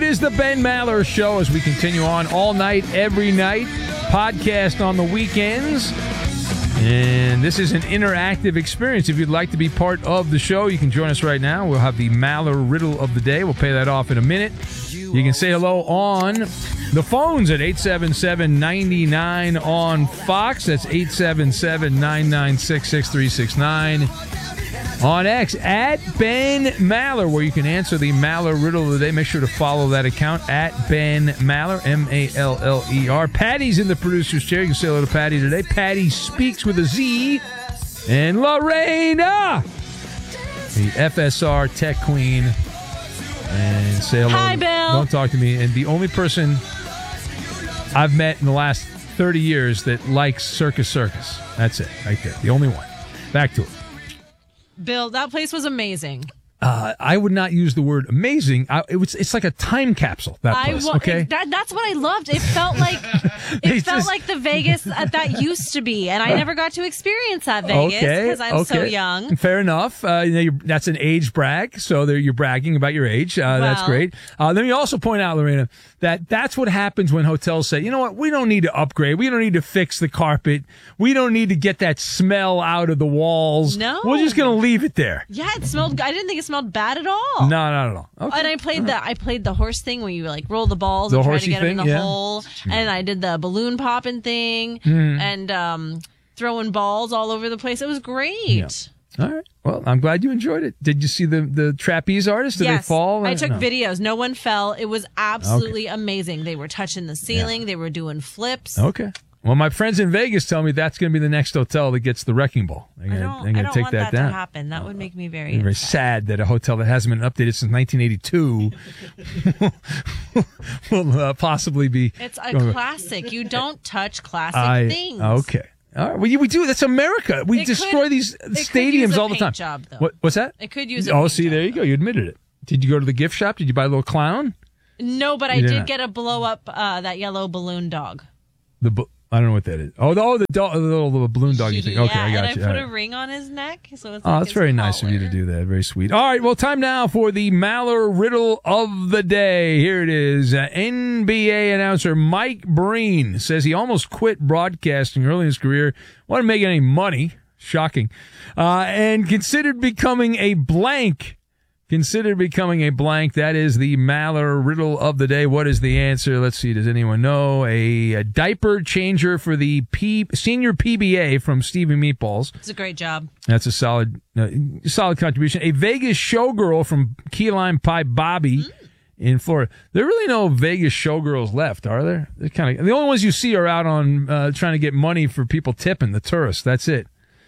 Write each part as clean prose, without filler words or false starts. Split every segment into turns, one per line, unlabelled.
is the Ben Maller Show as we continue on all night, every night. Podcast on the weekends. And this is an interactive experience. If you'd like to be part of the show, you can join us right now. We'll have the Maller Riddle of the Day. We'll pay that off in a minute. You can say hello on the phones at 877-99 on Fox. That's 877-996-6369. On X, at Ben Maller, where you can answer the Maller Riddle of the Day. Make sure to follow that account, at Ben Maller, M-A-L-L-E-R. Patty's in the producer's chair. You can say hello to Patty today. Patty speaks with a Z. And Lorena, the FSR tech queen. And say hello.
Hi, Bill.
Don't talk to me. And the only person I've met in the last 30 years that likes Circus Circus. That's it, right there. The only one. Back to it.
Bill, that place was amazing.
I would not use the word amazing. It's like a time capsule, that place, okay?
That's what I loved. It felt like like the Vegas that used to be, and I never got to experience that Vegas because I'm so young.
Fair enough. That's an age brag, so you're bragging about your age. That's great. Let me also point out, Lorena, that's what happens when hotels say, you know what, we don't need to upgrade. We don't need to fix the carpet. We don't need to get that smell out of the walls.
No.
We're just going to leave it there.
Yeah, it smelled, I didn't think it smelled bad at all.
No, not at all. Okay.
And I played the horse thing where you like roll the balls and try to get them in the hole. And I did the balloon popping thing and throwing balls all over the place. It was great.
Yeah. All right. Well, I'm glad you enjoyed it. Did you see the trapeze artist? Did they fall?
I took videos. No one fell. It was absolutely amazing. They were touching the ceiling. Yeah. They were doing flips.
Okay. Well, my friends in Vegas tell me that's going to be the next hotel that gets the wrecking ball. They're going to take that down.
To happen. That would make me very
sad that a hotel that hasn't been updated since 1982 will possibly be.
It's a classic. You don't touch classic things.
Okay. All right. Well, we do. That's America. We destroy these stadiums all the time.
Job, though.
What's that?
It could use a paint job,
there you go. You admitted it. Did you go to the gift shop? Did you buy a little clown?
No, but I did get a blow up that yellow balloon dog.
I don't know what that is. The little balloon dog you think. Okay, I got you.
And I put a ring on his neck. So it's
that's very nice of you to do that. Very sweet. All right, well, time now for the Maller Riddle of the Day. Here it is. NBA announcer Mike Breen says he almost quit broadcasting early in his career. Wasn't making any money. Shocking. And considered becoming a blank. That is the Maller Riddle of the Day. What is the answer? Let's see. Does anyone know? A diaper changer for the senior PBA from Stevie Meatballs.
It's a great job.
That's a solid contribution. A Vegas showgirl from Key Lime Pie Bobby in Florida. There are really no Vegas showgirls left, are there? They're the only ones you see are out on trying to get money for people tipping, the tourists. That's it.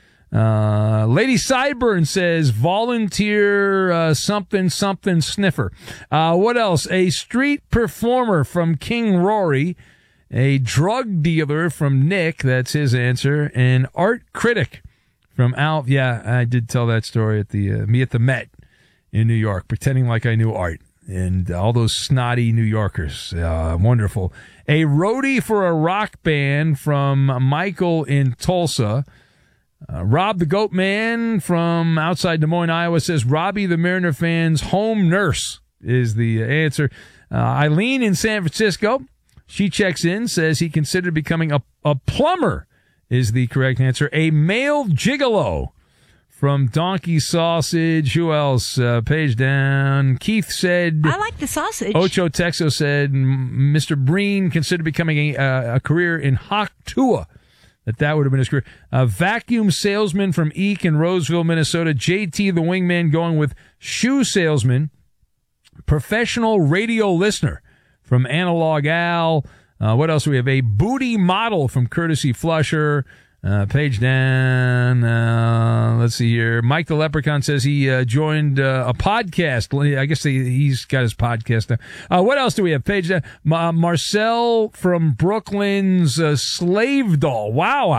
Lady Sideburn says volunteer something sniffer. What else? A street performer from King Rory, a drug dealer from Nick, that's his answer, and art critic from Al. Yeah, I did tell that story at the Met in New York, pretending like I knew art, and all those snotty New Yorkers. Wonderful. A roadie for a rock band from Michael in Tulsa. Rob the Goat Man from outside Des Moines, Iowa says Robbie the Mariner fan's home nurse is the answer. Eileen in San Francisco, she checks in, says he considered becoming a plumber is the correct answer. A male gigolo from Donkey Sausage. Who else? Page down. Keith said,
I like the sausage.
Ocho Texo said Mr. Breen considered becoming a career in Haktua. That would have been his career. A vacuum salesman from Eek in Roseville, Minnesota. JT the Wingman going with shoe salesman. Professional radio listener from Analog Al. What else do we have? A booty model from Courtesy Flusher. Page down. Let's see here. Mike the Leprechaun says he joined a podcast. I guess he's got his podcast now. What else do we have? Page down. Marcel from Brooklyn's Slave Doll. Wow,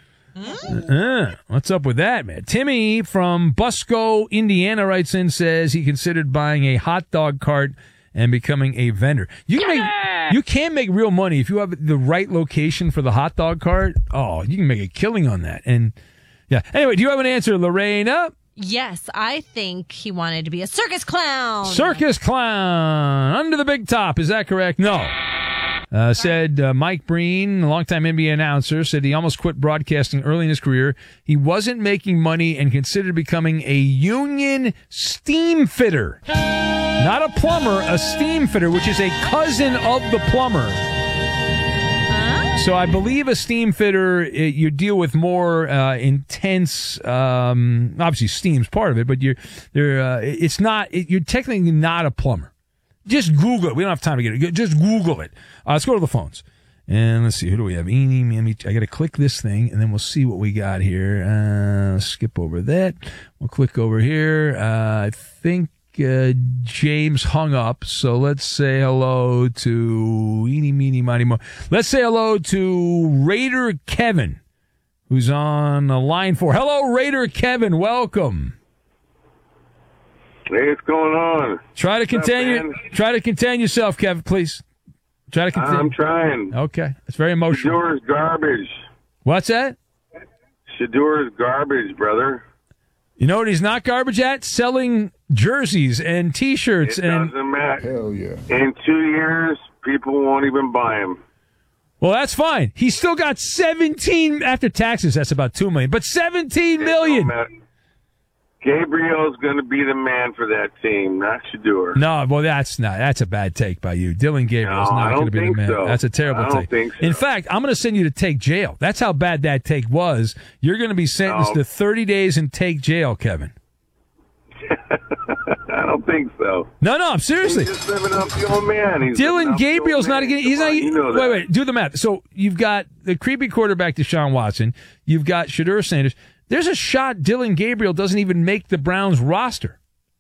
Alan. What's up with that, man? Timmy from Busco, Indiana writes in, says he considered buying a hot dog cart and becoming a vendor. You can make real money if you have the right location for the hot dog cart. Oh, you can make a killing on that. And yeah. Anyway, do you have an answer, Lorena?
Yes, I think he wanted to be a circus clown.
Circus clown under the big top. Is that correct? No. Said Mike Breen, a longtime NBA announcer, said he almost quit broadcasting early in his career. He wasn't making money and considered becoming a union steam fitter. Not a plumber, a steam fitter, which is a cousin of the plumber. So I believe a steam fitter, you deal with more intense. Obviously, steam's part of it, but you're technically not a plumber. Just Google it. We don't have time to get it. Just Google it. Let's go to the phones. And let's see. Who do we have? I got to click this thing, and then we'll see what we got here. Skip over that. We'll click over here. I think James hung up. So let's say hello to Eeny, Meeny, Miny, Mo. Let's say hello to Raider Kevin, who's on line 4. Hello, Raider Kevin. Welcome.
Hey, what's going on?
Try to contain yourself, Kevin, please. Try to contain.
I'm trying.
Okay. It's very emotional.
Shadur's garbage.
What's that?
Shadur's garbage, brother.
You know what he's not garbage at? Selling jerseys and T-shirts.
It doesn't matter.
Hell yeah.
In 2 years, people won't even buy him.
Well, that's fine. He's still got 17 after taxes. That's about $2 million, but 17 million.
Gabriel's going to be the man for that team, not Shadur.
No, well, that's a bad take by you. Dylan Gabriel's not going to be the man.
So.
That's a terrible take.
I don't think so.
In fact, I'm going to send you to take jail. That's how bad that take was. You're going to be sentenced to 30 days in take jail, Kevin.
I don't think so.
No, seriously.
He's just living up the old man.
Dylan Gabriel's not again. He's not.
You know that.
Wait. Do the math. So you've got the creepy quarterback Deshaun Watson. You've got Shadur Sanders. There's a shot Dylan Gabriel doesn't even make the Browns roster.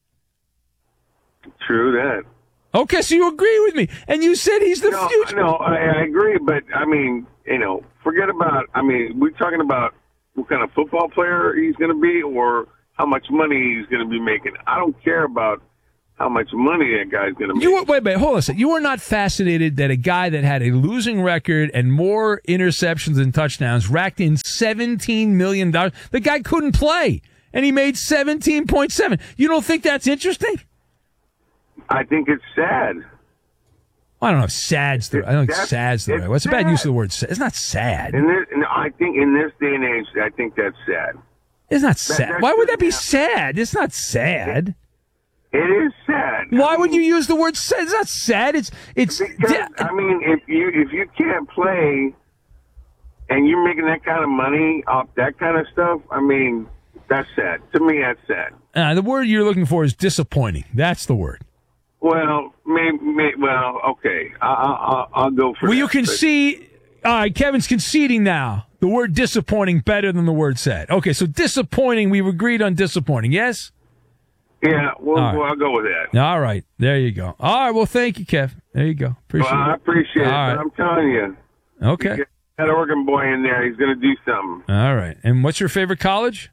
True that.
Okay, so you agree with me, and you said he's the future.
No, I agree, but I mean, forget about. I mean, we're talking about what kind of football player he's going to be, or how much money he's going to be making. I don't care about how much money that guy's going to make.
Wait, hold on a second. You are not fascinated that a guy that had a losing record and more interceptions than touchdowns racked in $17 million. The guy couldn't play, and he made 17.7. You don't think that's interesting?
I think it's sad.
I don't know if sad's the right. What's a bad use of the word sad? It's not sad.
I think in this day and age, I think that's sad.
It's not sad. Why would that be sad? It's not sad.
It is sad.
Why would you use the word sad? It's not sad. It's.
Because, I mean, if you can't play, and you're making that kind of money off that kind of stuff, I mean, that's sad. To me, that's sad.
The word you're looking for is disappointing. That's the word.
Well, okay. I'll go for.
Will you concede? All right, Kevin's conceding now. The word disappointing better than the word sad. Okay, so disappointing. We've agreed on disappointing. Yes.
Yeah, I'll go with that.
All right, there you go. All right, well, thank you, Kev. There you go. Appreciate it.
I appreciate it.
Right.
But I'm telling you.
Okay.
That Oregon boy in there, he's going to do something.
All right. And what's your favorite college?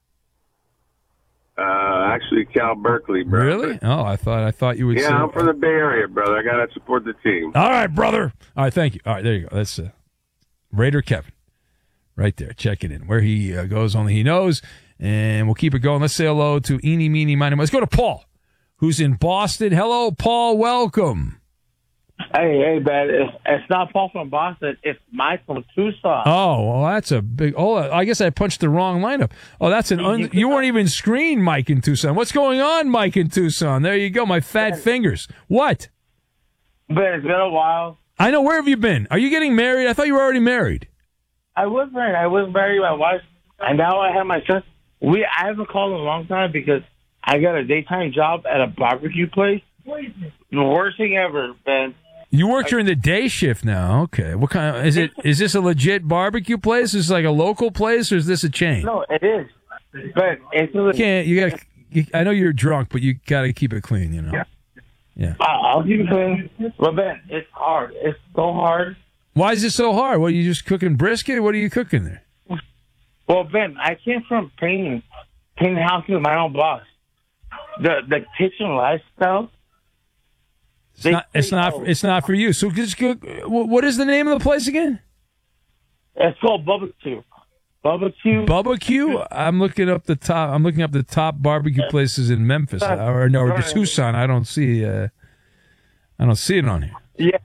Actually, Cal Berkeley, bro.
Really? Oh, I thought you would say.
Yeah, I'm from the Bay Area, brother. I got to support the team.
All right, brother. All right, thank you. All right, there you go. That's Raider Kevin. Right there. Check it in. Where he goes, only he knows. And we'll keep it going. Let's say hello to Eeny, Meeny, Miny. Let's go to Paul, who's in Boston. Hello, Paul. Welcome.
Hey, man. It's not Paul from Boston. It's Mike from Tucson.
Oh, well, that's a big. Oh, I guess I punched the wrong lineup. Oh, that's you weren't even screened, Mike in Tucson. What's going on, Mike in Tucson? There you go. My fat fingers. What?
Ben, it's been a while.
I know. Where have you been? Are you getting married? I thought you were already married.
I was married. I was married. My wife, and now I have my son. I haven't called in a long time because I got a daytime job at a barbecue place. The worst thing ever, Ben.
You work during the day shift now. Okay. What kind of, is this a legit barbecue place? Is this like a local place, or is this a chain?
No, it is. But
I know you're drunk, but you got to keep it clean, you know. Yeah.
I'll keep it clean. But Ben, it's hard. It's so hard.
Why is it so hard? What, are you just cooking brisket? What are you cooking there?
Well, Ben, I came from painting houses with my own boss. The kitchen lifestyle.
It's not for you. So just go, what is the name of the place again?
It's called Barbecue. Bubba Q?
I'm looking up the top barbecue places in Memphis or Tucson. I don't see it on here.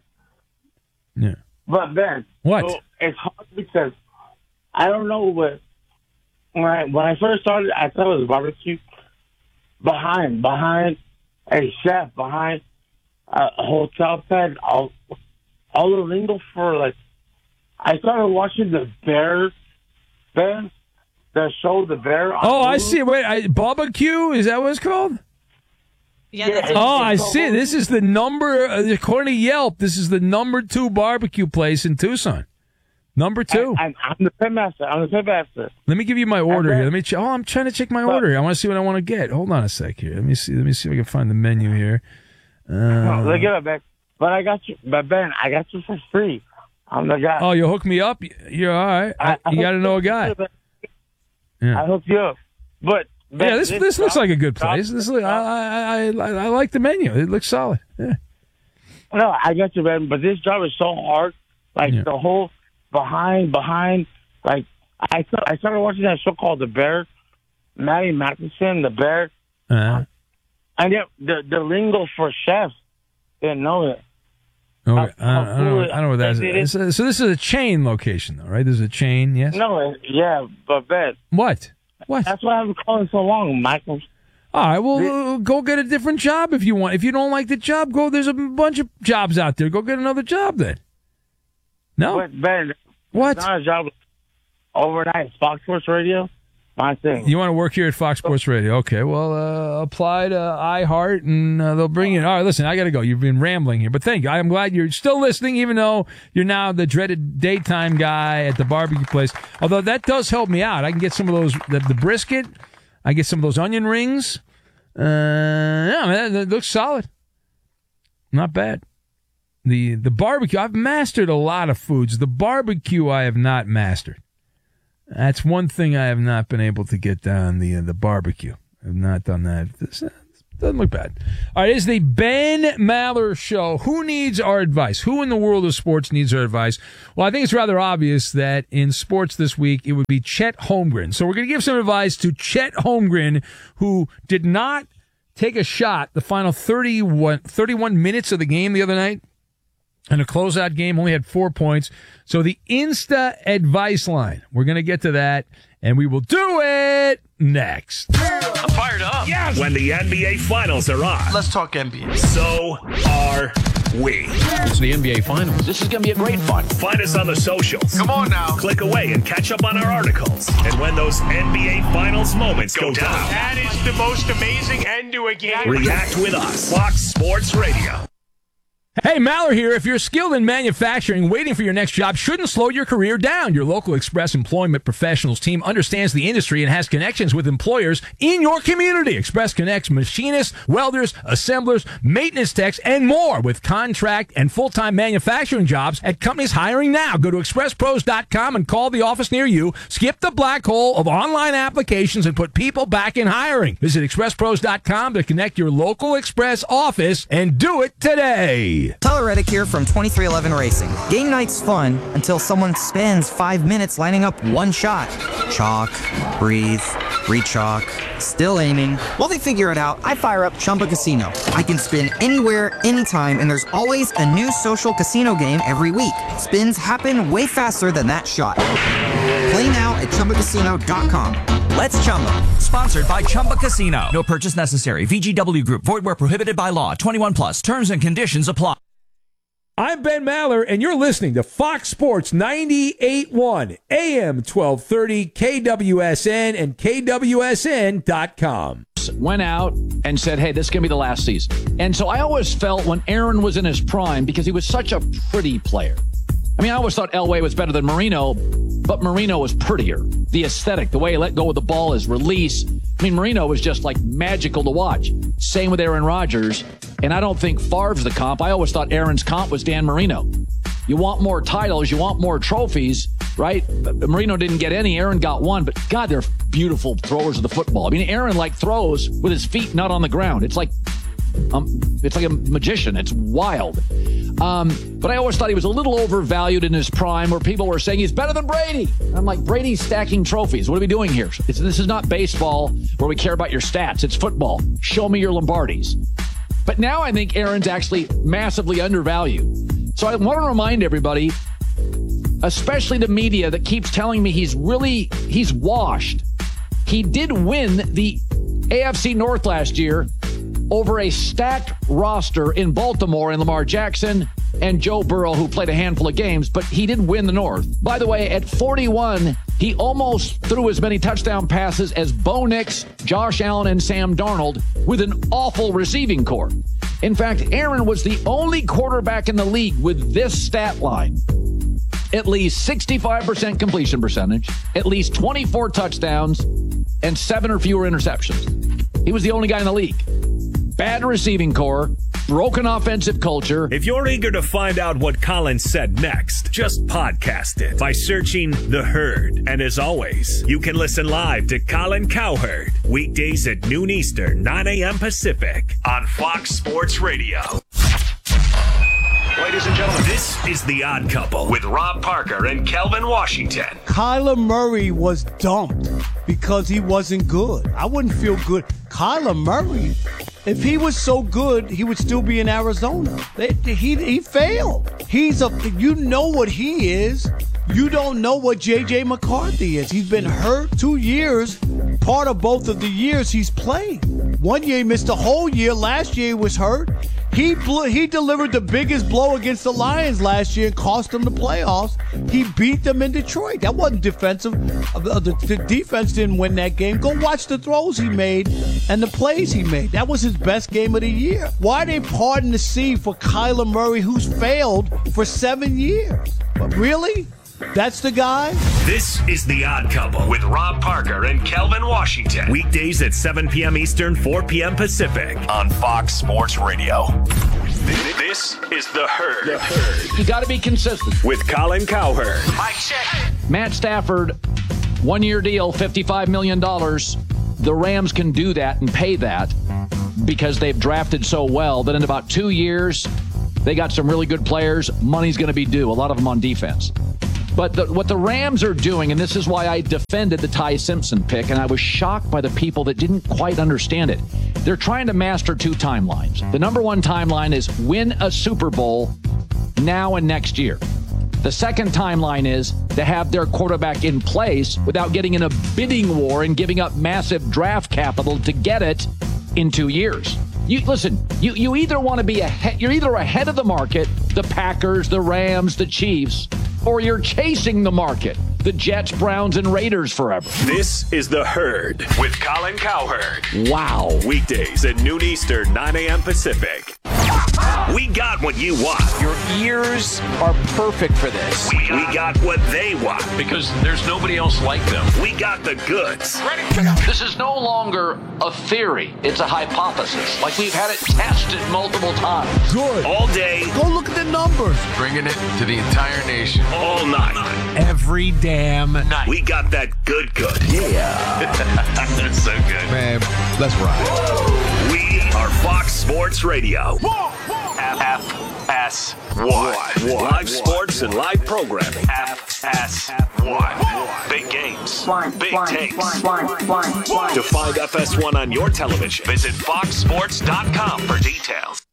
Yeah.
But Ben,
what?
So it's hard because I don't know what. When I first started, I thought it was barbecue behind a chef, behind a hotel bed, all the lingo for like. I started watching the Bear, Ben, the show The Bear.
Oh, I see. Wait, barbecue? Is that what it's called?
Yeah.
I see. This is the number, according to Yelp, this is the number 2 barbecue place in Tucson. Number 2.
I'm the pitmaster.
Let me give you my order here. I'm trying to check my order. I want to see what I want to get. Hold on a sec here. Let me see if I can find the menu here.
Look at it, Ben. But I got you. But Ben, I got you for free. I'm the guy.
Oh, you'll hook me up? You're all right. You got to know a guy.
I hooked you up. But
Ben, this looks like a good place. I like the menu. It looks solid. Yeah.
No, I got you, Ben. But this job is so hard. Like the whole behind. Like I started watching that show called The Bear. Maddie Matheson, The Bear.
Uh-huh.
And yet the lingo for chefs didn't know it.
Okay. I don't know what that is. So this is a chain location, though, right? There's a chain, yes?
No, yeah, but Ben.
What?
That's why I've been calling so long, Michael.
All right, well, go get a different job if you want. If you don't like the job, there's a bunch of jobs out there. Go get another job then. No?
But Ben,
what?
It's not a job overnight. Fox Sports Radio, my thing.
You want to work here at Fox Sports Radio? Okay, well, apply to iHeart, and they'll bring you in. All right, listen, I got to go. You've been rambling here, but thank you. I'm glad you're still listening, even though you're now the dreaded daytime guy at the barbecue place. Although that does help me out. I can get some of those, the brisket. I get some of those onion rings. Yeah, man, that looks solid. Not bad. The barbecue, I've mastered a lot of foods. The barbecue I have not mastered. That's one thing I have not been able to get down, the barbecue. I've not done that. This doesn't look bad. All right, it's the Ben Maller Show. Who needs our advice? Who in the world of sports needs our advice? Well, I think it's rather obvious that in sports this week, it would be Chet Holmgren. So we're going to give some advice to Chet Holmgren, who did not take a shot the final 31 minutes of the game the other night. And a closeout game, only had 4 points. So the Insta advice line, we're going to get to that, and we will do it next.
I'm fired up.
Yes. When the NBA Finals are on.
Let's talk NBA.
So are we.
It's the NBA Finals. This is going to be a great fun.
Find us on the socials.
Come on now.
Click away and catch up on our articles. And when those NBA Finals moments go down.
That is the most amazing end to a game.
React with us. Fox Sports Radio.
Hey, Maller here. If you're skilled in manufacturing, waiting for your next job shouldn't slow your career down. Your local Express Employment Professionals team understands the industry and has connections with employers in your community. Express connects machinists, welders, assemblers, maintenance techs, and more with contract and full-time manufacturing jobs at companies hiring now. Go to expresspros.com and call the office near you. Skip the black hole of online applications and put people back in hiring. Visit expresspros.com to connect your local Express office and do it today.
Tyler Reddick here from 2311 Racing. Game night's fun until someone spends 5 minutes lining up one shot. Chalk, breathe, re-chalk, still aiming. While they figure it out, I fire up Chumba Casino. I can spin anywhere, anytime, and there's always a new social casino game every week. Spins happen way faster than that shot. Play now at ChumbaCasino.com. Let's Chumba.
Sponsored by Chumba Casino. No purchase necessary. VGW Group. Void where prohibited by law. 21 plus. Terms and conditions apply.
I'm Ben Maller, and you're listening to Fox Sports 98.1 AM 1230 KWSN and KWSN.com.
Went out and said, hey, this is going to be the last season. And so I always felt when Aaron was in his prime, because he was such a pretty player. I mean, I always thought Elway was better than Marino, but Marino was prettier. The aesthetic, the way he let go of the ball, his release. I mean, Marino was just like magical to watch. Same with Aaron Rodgers. And I don't think Favre's the comp. I always thought Aaron's comp was Dan Marino. You want more titles, you want more trophies, right? Marino didn't get any. Aaron got one. But, God, they're beautiful throwers of the football. I mean, Aaron, throws with his feet not on the ground. It's like It's like a magician. It's wild. But I always thought he was a little overvalued in his prime, where people were saying he's better than Brady. I'm like, Brady's stacking trophies. What are we doing here? This is not baseball where we care about your stats. It's football. Show me your Lombardis. But now I think Aaron's actually massively undervalued. So I want to remind everybody, especially the media that keeps telling me he's washed. He did win the AFC North last year over a stacked roster in Baltimore and Lamar Jackson and Joe Burrow, who played a handful of games, but he did win the North. By the way, at 41, he almost threw as many touchdown passes as Bo Nix, Josh Allen, and Sam Darnold with an awful receiving core. In fact, Aaron was the only quarterback in the league with this stat line. At least 65% completion percentage, at least 24 touchdowns, and 7 or fewer interceptions. He was the only guy in the league. Bad receiving core, broken offensive culture.
If you're eager to find out what Colin said next, just podcast it by searching The Herd. And as always, you can listen live to Colin Cowherd weekdays at noon Eastern, 9 a.m. Pacific on Fox Sports Radio. Ladies and gentlemen, this is The Odd Couple with Rob Parker and Kelvin Washington.
Kyler Murray was dumped because he wasn't good. I wouldn't feel good. Kyler Murray, if he was so good, he would still be in Arizona. He failed. You know what he is. You don't know what J.J. McCarthy is. He's been hurt 2 years. Part of both of the years he's played. 1 year he missed the whole year. Last year he was hurt. He delivered the biggest blow against the Lions last year and cost them the playoffs. He beat them in Detroit. That wasn't defensive. The defense didn't win that game. Go watch the throws he made and the plays he made. That was his best game of the year. Why are they parting the sea for Kyler Murray, who's failed for 7 years? But really? That's the guy?
This is The Odd Couple with Rob Parker and Kelvin Washington. Weekdays at 7 p.m. Eastern, 4 p.m. Pacific on Fox Sports Radio. This is The Herd.
The Herd. You got to be consistent.
With Colin Cowherd.
Mike check.
Matt Stafford, 1 year deal, $55 million. The Rams can do that and pay that because they've drafted so well that in about 2 years, they got some really good players. Money's going to be due, a lot of them on defense. But what the Rams are doing, and this is why I defended the Ty Simpson pick, and I was shocked by the people that didn't quite understand it. They're trying to master 2 timelines. The number one timeline is win a Super Bowl now and next year. The second timeline is to have their quarterback in place without getting in a bidding war and giving up massive draft capital to get it in 2 years. You either want to be you're either ahead of the market, the Packers, the Rams, the Chiefs, or you're chasing the market, the Jets, Browns, and Raiders forever.
This is The Herd with Colin Cowherd.
Wow.
Weekdays at noon Eastern, 9 a.m. Pacific. We got what you want.
Your ears are perfect for this.
We got what they want.
Because there's nobody else like them.
We got the goods.
Ready to go.
This is no longer a theory. It's a hypothesis. Like we've had it tested multiple times.
Good.
All day.
Go look at the numbers.
Bringing it to the entire nation.
All night.
Every damn night.
We got that good. Yeah. That's so good.
Man, let's ride.
We are Fox Sports Radio. FS1. Live sports and live programming. FS1. Big games. Big takes. To find FS1 on your television, visit foxsports.com for details.